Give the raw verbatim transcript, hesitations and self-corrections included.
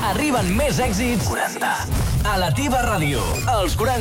Arriben més èxits quaranta a la Tiba Ràdio. Els quaranta